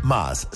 Más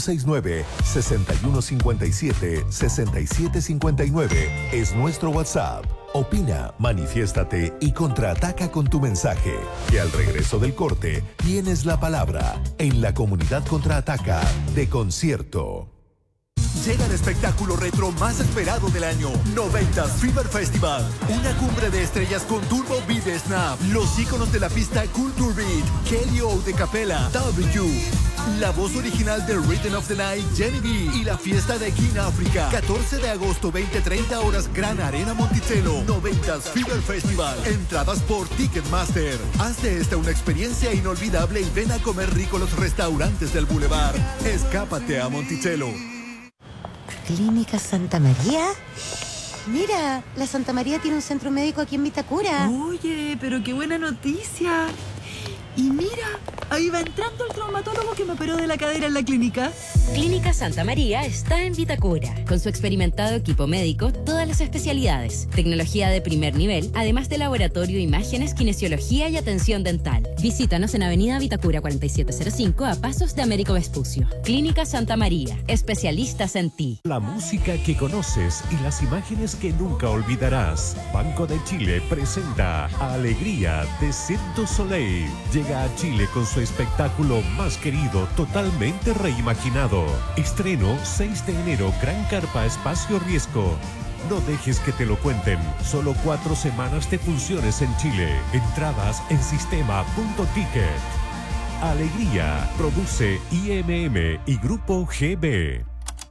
569-6157-6759 es nuestro WhatsApp. Opina, manifiéstate y contraataca con tu mensaje. Que al regreso del corte tienes la palabra en la comunidad contraataca de Concierto. Llega el espectáculo retro más esperado del año, 90s Fever Festival. Una cumbre de estrellas con Turbo Beat de Snap, los íconos de la pista Culture Beat, Kelly O de Capella, W, la voz original de Rhythm of the Night, Jenny B, y la fiesta de King África. 14 de agosto, 20-30 horas, Gran Arena Monticello, 90s Fever Festival. Entradas por Ticketmaster. Haz de esta una experiencia inolvidable y ven a comer rico los restaurantes del Boulevard. Escápate a Monticello. ¿Clínica Santa María? Mira, la Santa María tiene un centro médico aquí en Vitacura. Oye, pero qué buena noticia. Y mira, ahí va entrando el traumatólogo que me operó de la cadera en la clínica. Clínica Santa María está en Vitacura. Con su experimentado equipo médico, todas las especialidades, tecnología de primer nivel, además de laboratorio, imágenes, kinesiología y atención dental. Visítanos en Avenida Vitacura 4705 a pasos de Américo Vespucio. Clínica Santa María, especialistas en ti. La música que conoces y las imágenes que nunca olvidarás. Banco de Chile presenta Alegría de Cirque du Soleil. Llega a Chile con su espectáculo más querido, totalmente reimaginado. Estreno 6 de enero, Gran Carpa Espacio Riesgo. No dejes que te lo cuenten. Solo 4 semanas de funciones en Chile. Entradas en sistema.ticket. Alegría produce IMM y Grupo GB.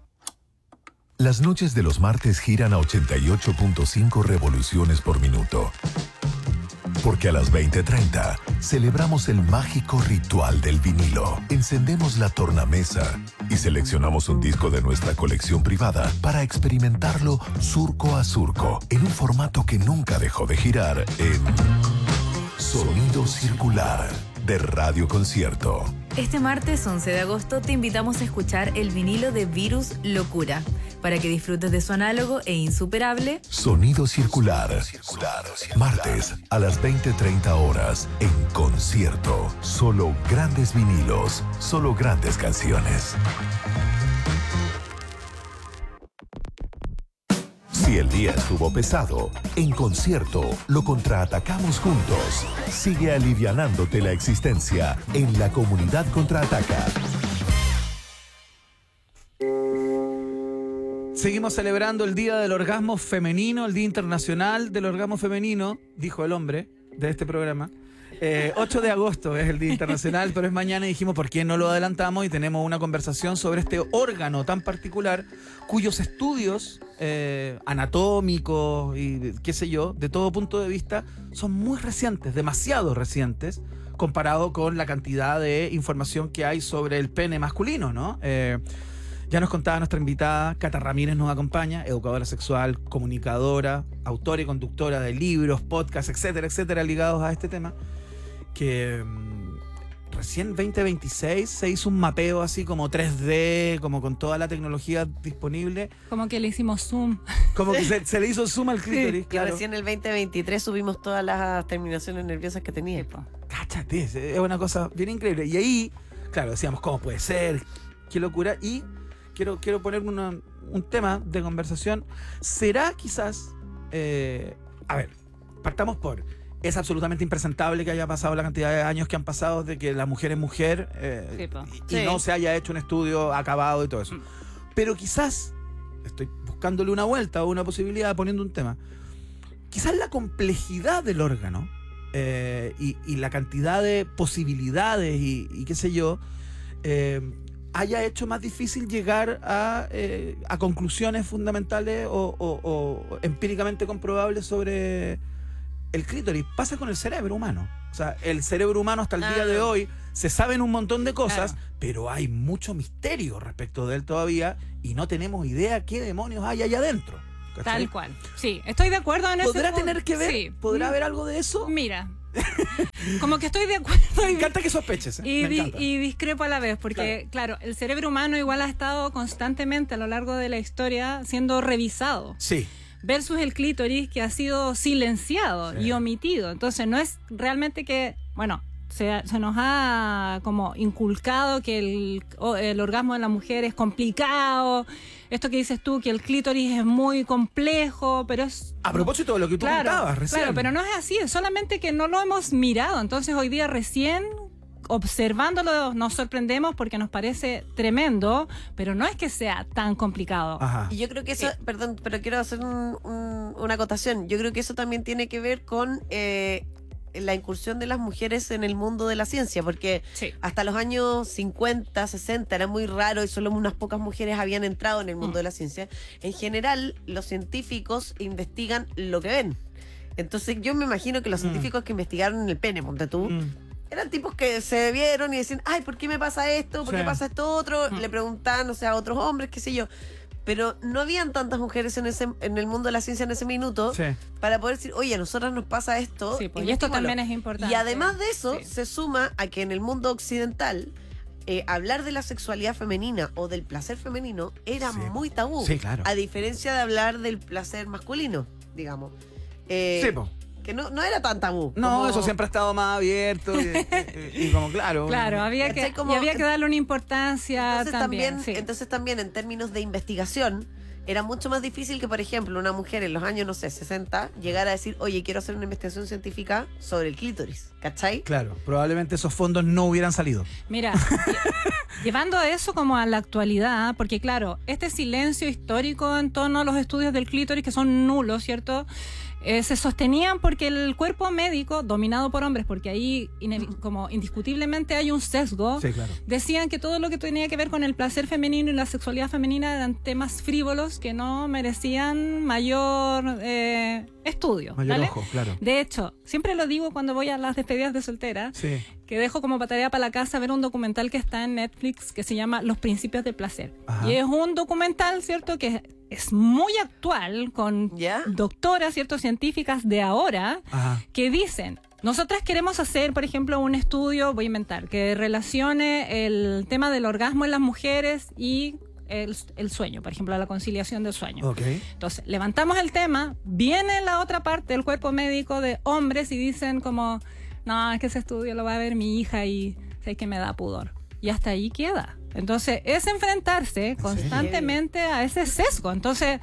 Las noches de los martes giran a 88.5 revoluciones por minuto. Porque a las 20:30 celebramos el mágico ritual del vinilo. Encendemos la tornamesa y seleccionamos un disco de nuestra colección privada para experimentarlo surco a surco en un formato que nunca dejó de girar en Sonido Circular de Radio Concierto. Este martes 11 de agosto te invitamos a escuchar el vinilo de Virus Locura, para que disfrutes de su análogo e insuperable Sonido Circular. Martes a las 20:30 horas en Concierto. Solo grandes vinilos, solo grandes canciones. Si el día estuvo pesado, en Concierto lo contraatacamos juntos. Sigue alivianándote la existencia en la comunidad contraataca. Seguimos celebrando el Día del Orgasmo Femenino, el Día Internacional del Orgasmo Femenino, dijo el hombre de este programa. 8 de agosto es el Día Internacional, pero es mañana y dijimos, ¿por qué no lo adelantamos? Y tenemos una conversación sobre este órgano tan particular, cuyos estudios anatómicos y qué sé yo, de todo punto de vista, son muy recientes, demasiado recientes, comparado con la cantidad de información que hay sobre el pene masculino, ¿no? Ya nos contaba nuestra invitada, Cata Ramírez nos acompaña, educadora sexual, comunicadora, autora y conductora de libros, podcasts, etcétera, etcétera, ligados a este tema, que recién 2026 se hizo un mapeo así como 3D, como con toda la tecnología disponible. Como que le hicimos zoom. Como que se le hizo zoom al clítoris, Sí, claro. Y recién en el 2023 subimos todas las terminaciones nerviosas que tenía. Cáchate, es una cosa bien increíble. Y ahí, claro, decíamos, ¿cómo puede ser? Qué locura. Y quiero poner un tema de conversación. ¿Será quizás... a ver, partamos por... Es absolutamente impresentable que haya pasado la cantidad de años que han pasado de que la mujer es mujer y no se haya hecho un estudio acabado y todo eso. Pero quizás, estoy buscándole una vuelta o una posibilidad, poniendo un tema, quizás la complejidad del órgano y la cantidad de posibilidades y qué sé yo, haya hecho más difícil llegar a conclusiones fundamentales o empíricamente comprobables sobre el clítoris. Pasa con el cerebro humano. O sea, el cerebro humano hasta el día de hoy se saben un montón de cosas, pero hay mucho misterio respecto de él todavía y no tenemos idea qué demonios hay allá adentro. ¿Cachai? Tal cual. Sí, estoy de acuerdo en eso. ¿Podrá tener que ver? Sí. ¿Podrá haber algo de eso? Mira, como que estoy de acuerdo. Me encanta que sospeches. Y discrepo a la vez, porque claro, el cerebro humano igual ha estado constantemente a lo largo de la historia siendo revisado. Sí. Versus el clítoris, que ha sido silenciado y omitido. Entonces no es realmente que, bueno, se nos ha como inculcado que el orgasmo de la mujer es complicado. Esto que dices tú, que el clítoris es muy complejo, pero es... A propósito de lo que tú contabas recién. Claro, pero no es así, es solamente que no lo hemos mirado. Entonces hoy día recién, observándolo, nos sorprendemos porque nos parece tremendo, pero no es que sea tan complicado. Ajá. Y yo creo que eso, perdón, pero quiero hacer una acotación. Yo creo que eso también tiene que ver con la incursión de las mujeres en el mundo de la ciencia, porque hasta los años 50, 60 era muy raro y solo unas pocas mujeres habían entrado en el mundo de la ciencia. En general, los científicos investigan lo que ven. Entonces yo me imagino que los científicos que investigaron el pene, ponte tú, eran tipos que se vieron y decían, ay, ¿por qué me pasa esto? ¿Por qué pasa esto otro? Le preguntaban, o sea, a otros hombres, qué sé yo. Pero no habían tantas mujeres en el mundo de la ciencia en ese minuto para poder decir, oye, a nosotras nos pasa esto. Sí, pues, y esto también es importante. Y además de eso, se suma a que en el mundo occidental, hablar de la sexualidad femenina o del placer femenino era muy tabú. Sí, claro. A diferencia de hablar del placer masculino, digamos. Que no era tan tabú. No, como... eso siempre ha estado más abierto y como claro. Claro, había que darle una importancia Entonces también en términos de investigación era mucho más difícil que, por ejemplo, una mujer en los años, no sé, 60 llegara a decir, oye, quiero hacer una investigación científica sobre el clítoris, ¿cachai? Claro, probablemente esos fondos no hubieran salido. Mira, llevando eso como a la actualidad, porque claro, este silencio histórico en torno a los estudios del clítoris, que son nulos, ¿cierto?, se sostenían porque el cuerpo médico, dominado por hombres, porque ahí como indiscutiblemente hay un sesgo, decían que todo lo que tenía que ver con el placer femenino y la sexualidad femenina eran temas frívolos que no merecían mayor estudio. Mayor ojo, claro. De hecho, siempre lo digo cuando voy a las despedidas de soltera, que dejo como tarea para la casa ver un documental que está en Netflix que se llama Los Principios del Placer. Ajá. Y es un documental, ¿cierto?, que es muy actual, con doctoras, ¿cierto?, científicas de ahora, que dicen, nosotras queremos hacer, por ejemplo, un estudio, voy a inventar, que relacione el tema del orgasmo en las mujeres y el sueño, por ejemplo, la conciliación del sueño. Entonces, levantamos el tema, viene la otra parte del cuerpo médico de hombres y dicen como, no, es que ese estudio lo va a ver mi hija y sé que me da pudor. Y hasta ahí queda. Entonces, es enfrentarse constantemente a ese sesgo. Entonces,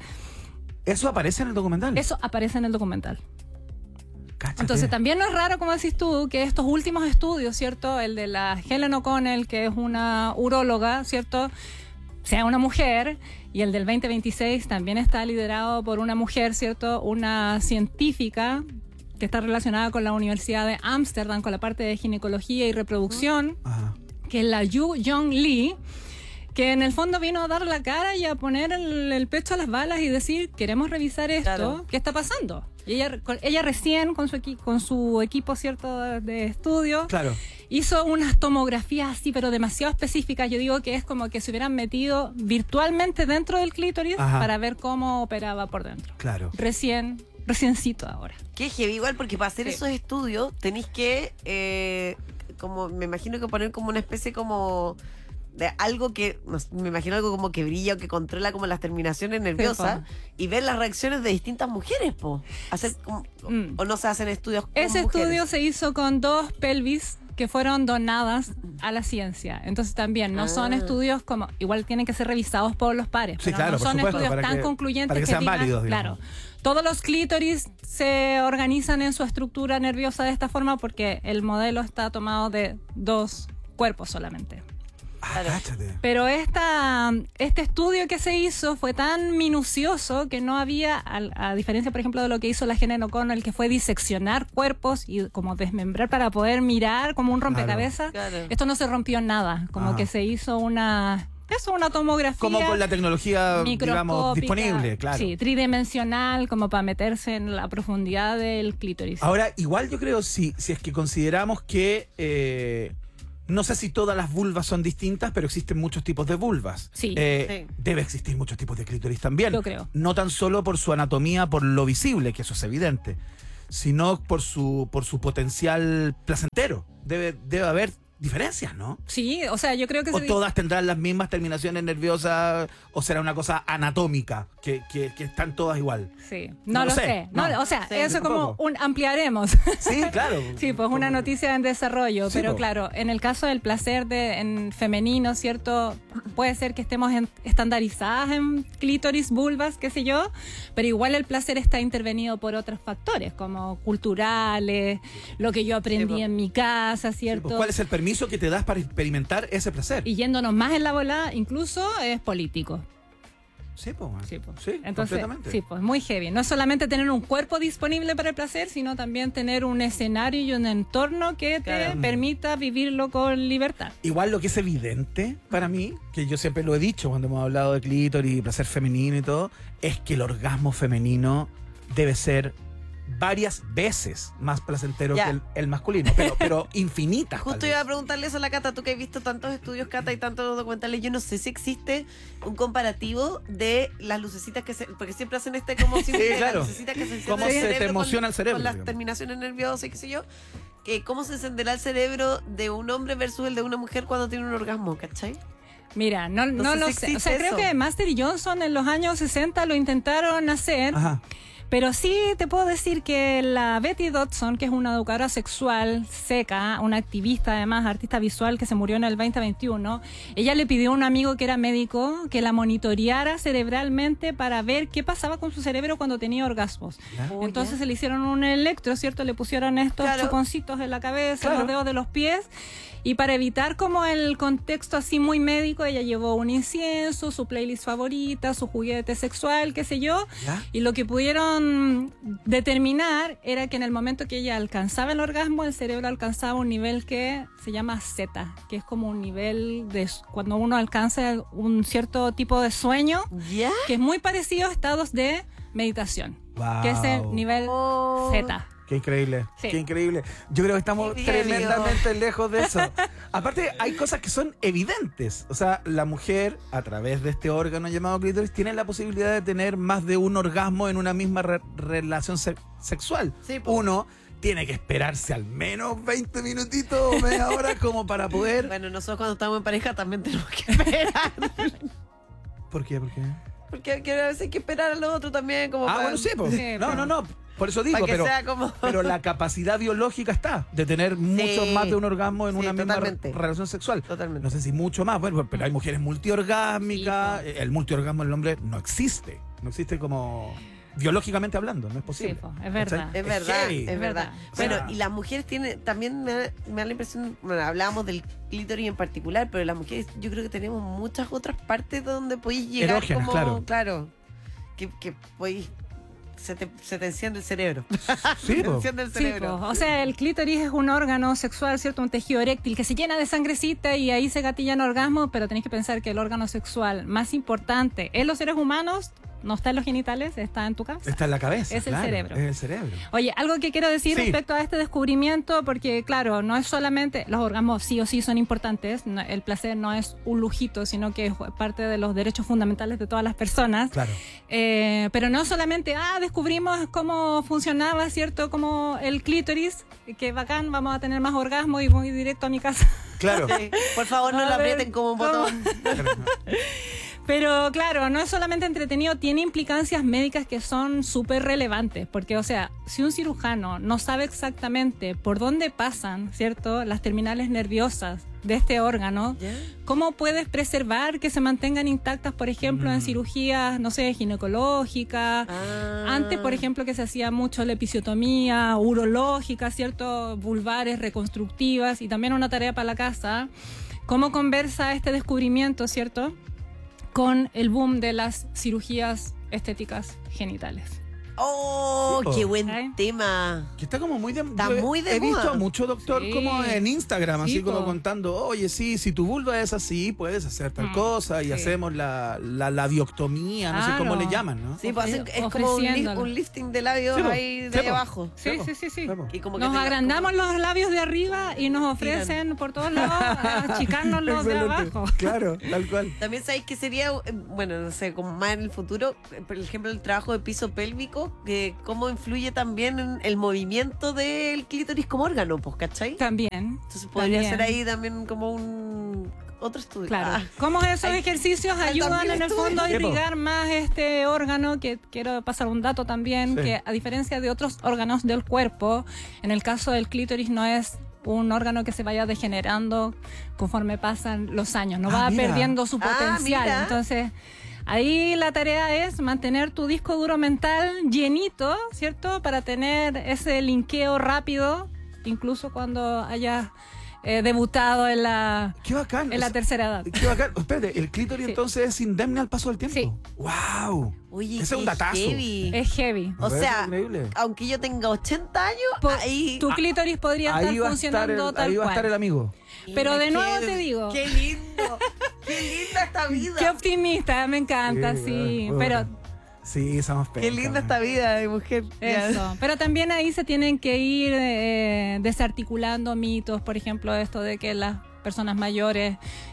¿eso aparece en el documental? Eso aparece en el documental. Cáchate. Entonces, también no es raro, como decís tú, que estos últimos estudios, ¿cierto? El de la Helen O'Connell, que es una uróloga, ¿cierto?, sea una mujer, y el del 2026 también está liderado por una mujer, ¿cierto?, una científica que está relacionada con la Universidad de Ámsterdam, con la parte de ginecología y reproducción, que es la Yu Jong Lee, que en el fondo vino a dar la cara y a poner el pecho a las balas y decir, queremos revisar esto, ¿qué está pasando? Y ella recién, con su equipo, ¿cierto?, de estudio, hizo unas tomografías así, pero demasiado específicas. Yo digo que es como que se hubieran metido virtualmente dentro del clítoris para ver cómo operaba por dentro. Claro. Reciéncito ahora. Qué heavy, igual, porque para hacer esos estudios tenéis que, como me imagino que poner como una especie como de algo que, me imagino algo como que brilla o que controla como las terminaciones nerviosas y ver las reacciones de distintas mujeres, hacer como, o no se hacen estudios con Ese mujeres. estudio se hizo con 2 pelvis que fueron donadas a la ciencia. Entonces también no son estudios como, igual tienen que ser revisados por los pares, pero claro, no son por supuesto, estudios tan concluyentes para que sean digan, válidos, digamos. claro, todos los clítoris se organizan en su estructura nerviosa de esta forma porque el modelo está tomado de 2 cuerpos solamente. Pero este estudio que se hizo fue tan minucioso que no había, a diferencia, por ejemplo, de lo que hizo la Helen O'Connell, que fue diseccionar cuerpos y como desmembrar para poder mirar como un rompecabezas. Esto no se rompió nada, como que se hizo una tomografía. Como con la tecnología, digamos, disponible, claro. Sí, tridimensional, como para meterse en la profundidad del clítoris. Ahora, igual yo creo, si es que consideramos que... no sé si todas las vulvas son distintas, pero existen muchos tipos de vulvas. Debe existir muchos tipos de clítoris también. Yo creo. No tan solo por su anatomía, por lo visible, que eso es evidente, sino por su potencial placentero. Debe haber diferencias, ¿no? Sí, o sea, yo creo que... O todas tendrán las mismas terminaciones nerviosas, o será una cosa anatómica, que están todas igual. Sí, no lo sé. No, o sea, Sí, eso como ampliaremos. Sí, claro. Sí, pues una noticia en desarrollo, Sí, pero po. claro, en el caso del placer en femenino, ¿cierto? Puede ser que estemos estandarizadas en clítoris, vulvas, qué sé yo, pero igual el placer está intervenido por otros factores, como culturales, lo que yo aprendí Sí, po. en mi casa, ¿cierto? Pues, ¿cuál es el permiso que te das para experimentar ese placer? Y yéndonos más en la volada, incluso es político. Sí, pues. Sí, pues. Sí, Entonces, completamente. sí, pues muy heavy. No es solamente tener un cuerpo disponible para el placer, sino también tener un escenario y un entorno que te permita vivirlo con libertad. Igual lo que es evidente para mí, que yo siempre lo he dicho cuando hemos hablado de clítoris y placer femenino y todo, es que el orgasmo femenino debe ser varias veces más placentero Ya. que el masculino, pero infinitas. Justo tal iba a vez. preguntarle eso a la Cata, tú que has visto tantos estudios, Cata, y tantos documentales, yo no sé si existe un comparativo de las lucecitas porque siempre hacen como símil de claro. las lucecitas que se encienden Cómo en el se te cerebro emociona el cerebro, con las digamos. terminaciones nerviosas y qué sé yo, que cómo se encenderá el cerebro de un hombre versus el de una mujer cuando tiene un orgasmo, ¿cachai? Mira, no sé lo si sé. O existe sea, creo eso. que Master y Johnson en los años 60 lo intentaron hacer. Ajá. Pero sí te puedo decir que la Betty Dodson, que es una educadora sexual seca, una activista además, artista visual que se murió en el 2021, ella le pidió a un amigo que era médico que la monitoreara cerebralmente para ver qué pasaba con su cerebro cuando tenía orgasmos. Entonces se le hicieron un electro, ¿cierto? Le pusieron estos Claro. chuponcitos en la cabeza, Claro. los dedos de los pies. Y para evitar como el contexto así muy médico, ella llevó un incienso, su playlist favorita, su juguete sexual, qué sé yo. ¿Ya? Y lo que pudieron determinar era que en el momento que ella alcanzaba el orgasmo, el cerebro alcanzaba un nivel que se llama zeta, que es como un nivel de cuando uno alcanza un cierto tipo de sueño, ¿Ya? que es muy parecido a estados de meditación, Wow. que es el nivel Oh. zeta. Qué increíble, Sí. qué increíble. Yo creo que estamos Qué bien, tremendamente lejos de eso. Aparte, hay cosas que son evidentes. O sea, la mujer, a través de este órgano llamado clítoris, tiene la posibilidad de tener más de un orgasmo en una misma relación sexual. Sí, po. Uno tiene que esperarse al menos 20 minutitos o media hora como para poder... Bueno, nosotros cuando estamos en pareja también tenemos que esperar. ¿Por qué? ¿Por qué? Porque a veces hay que esperar a los otros también. Como Ah, para- bueno, sí, pues. Sí, No, pero- no. Por eso digo, Para que pero, sea como... pero la capacidad biológica está de tener mucho más de un orgasmo en Sí, una misma totalmente. relación sexual. Totalmente. No sé si mucho más, bueno, pero hay mujeres multiorgásmicas. El multiorgasmo en el hombre no existe. No existe como biológicamente hablando, no es posible. Sí, po, es verdad. ¿Cachai? Es verdad, heavy. es verdad. O sea, Bueno, y las mujeres tienen, también me da la impresión, bueno, hablábamos del clítoris en particular, pero las mujeres yo creo que tenemos muchas otras partes donde podéis llegar Erógenas, como, claro. que podéis, se te enciende el cerebro. Sí, Se te po. enciende el Sí, cerebro. po. O sea, el clítoris es un órgano sexual, ¿cierto? Un tejido eréctil que se llena de sangrecita y ahí se gatillan orgasmos, pero tenéis que pensar que el órgano sexual más importante en los seres humanos no está en los genitales, está en tu cabeza. Está en la cabeza. Es el claro, cerebro. Es el cerebro. Oye, algo que quiero decir Sí. respecto a este descubrimiento, porque claro, no es solamente, los orgasmos sí o sí son importantes, el placer no es un lujito, sino que es parte de los derechos fundamentales de todas las personas. Claro. Pero no solamente, descubrimos cómo funcionaba, ¿cierto? Como el clítoris, que bacán, vamos a tener más orgasmo y voy directo a mi casa. Claro. Sí. Por favor, no A lo ver, aprieten como un ¿cómo? botón. Pero claro, no es solamente entretenido, tiene implicancias médicas que son súper relevantes, porque o sea, si un cirujano no sabe exactamente por dónde pasan, ¿cierto?, las terminales nerviosas de este órgano, ¿Ya? ¿cómo puedes preservar que se mantengan intactas, por ejemplo, en cirugías, no sé, ginecológicas? Antes, por ejemplo, que se hacía mucho la episiotomía urológica, ¿cierto?, vulvares, reconstructivas, y también una tarea para la casa. ¿Cómo conversa este descubrimiento, ¿cierto?, con el boom de las cirugías estéticas genitales? ¡Oh, Sí, qué po. buen ¿Eh? tema! Que está como muy de Está yo muy de He visto moda. a mucho doctor Sí. como en Instagram, Sí, así como po. contando, oye, sí, si tu vulva es así, puedes hacer tal Mm, cosa y sí. hacemos la labioctomía, no sé cómo Claro. le llaman, ¿no? Sí, pues hacen- es como Ofreciéndolo. un lifting de labios Sí, po. ahí de Sí, ahí po. abajo. Sí, po. sí, sí, sí. Sí, po. Y como que Nos tenga- agrandamos los labios de arriba y nos ofrecen por todos lados achicarnos los de Excelente. abajo. Claro, tal cual. También sabéis que sería, bueno, no sé, como más en el futuro, por ejemplo, el trabajo de piso pélvico, poco cómo influye también en el movimiento del clítoris como órgano, pues, ¿cachai? También. Entonces podría ser ahí también como otro estudio. Claro. ¿Cómo esos ejercicios ayudan en el fondo a irrigar más este órgano? Que quiero pasar un dato también, que a diferencia de otros órganos del cuerpo, en el caso del clítoris no es un órgano que se vaya degenerando conforme pasan los años, no va perdiendo su potencial. Entonces, ahí la tarea es mantener tu disco duro mental llenito, ¿cierto? Para tener ese linkeo rápido, incluso cuando hayas debutado en la tercera edad. Qué bacán. Espérate, el clítoris entonces es indemne al paso del tiempo. Sí. ¡Wow! Oye, ese es un datazo. Heavy. Es heavy. O sea, aunque yo tenga 80 años, ahí tu clítoris podría estar funcionando tal cual. Ahí va a estar el amigo. Pero de nuevo te digo. ¡Qué lindo! ¡Qué linda esta vida! ¡Qué optimista! Me encanta, sí. Pero sí, somos qué linda esta vida de mujer. Eso. Pero también ahí se tienen que ir desarticulando mitos, por ejemplo, esto de que las personas mayores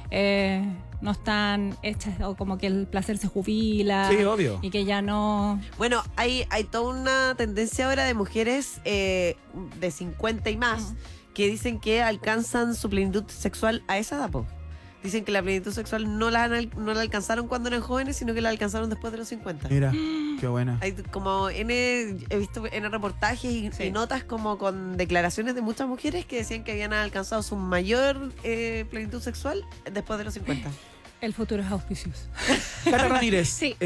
no están hechas, o como que el placer se jubila. Sí, obvio. Y que ya no... Bueno, hay toda una tendencia ahora de mujeres de 50 y más que dicen que alcanzan su plenitud sexual a esa edad, po. Dicen que la plenitud sexual no la alcanzaron cuando eran jóvenes, sino que la alcanzaron después de los 50. Mira, qué buena. Hay como he visto en reportajes y notas como con declaraciones de muchas mujeres que decían que habían alcanzado su mayor plenitud sexual después de los 50. El futuro es auspicioso. Cata Ramírez, sí.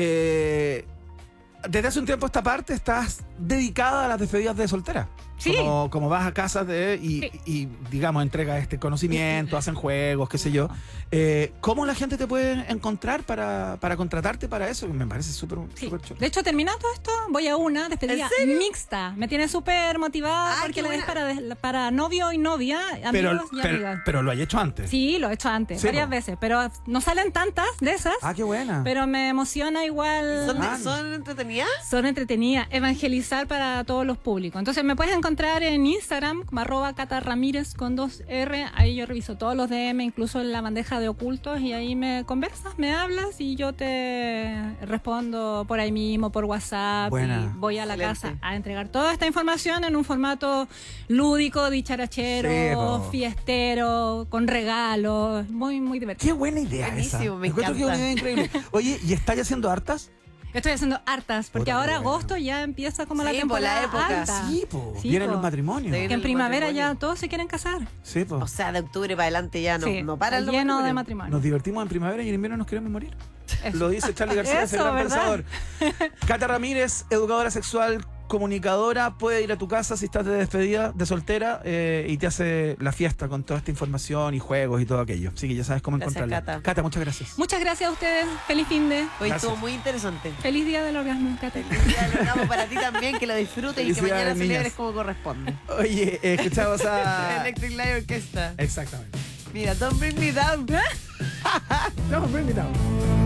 Desde hace un tiempo a esta parte estás dedicada a las despedidas de soltera. Sí. Como vas a casas y digamos, entregas este conocimiento, hacen juegos, qué sé yo. ¿Cómo la gente te puede encontrar para contratarte para eso? Me parece súper chulo. De hecho, terminando esto, voy a una despedida mixta. Me tiene súper motivada porque la es para novio y novia, amigos y amigas. Pero lo has hecho antes. Sí, lo he hecho antes, varias veces. Pero no salen tantas de esas. Ah, qué buena. Pero me emociona igual. ¿Son entretenidas? Son entretenidas. Evangelizar para todos los públicos. Entonces me puedes encontrar en Instagram como @Cata Ramírez con 2R. Ahí yo reviso todos los DM, incluso en la bandeja de ocultos, y ahí me conversas, me hablas y yo te respondo por ahí mismo, por WhatsApp. Buena. Y voy a la casa a entregar toda esta información en un formato lúdico, dicharachero, fiestero, con regalos, muy, muy divertido. Qué buena idea. Buenísimo, esa. me encanta. Que es una idea increíble. Oye, ¿y estás haciendo hartas? Estoy haciendo hartas, porque ahora agosto ya empieza como la temporada época. alta. Sí, po. Vienen los matrimonios. Que en primavera ya todos se quieren casar. Sí, po. O sea, de octubre para adelante ya no para el lleno de matrimonio. Nos divertimos en primavera y en invierno nos queremos morir. Lo dice Charly García, ese gran pensador. Cata Ramírez, educadora sexual, comunicadora, puede ir a tu casa si estás de despedida de soltera y te hace la fiesta con toda esta información y juegos y todo aquello. Así que ya sabes cómo encontrarla. Cata, muchas gracias. Muchas gracias a ustedes. Feliz fin de. Hoy estuvo muy interesante. Feliz día del orgasmo, Cata. Feliz día del orgasmo para ti también, que lo disfrutes y que mañana celebres como corresponde. Oye, escuchamos a Electric Light Orchestra. Exactamente. Mira, Don't Bring Me Down. Don't Bring Me Down.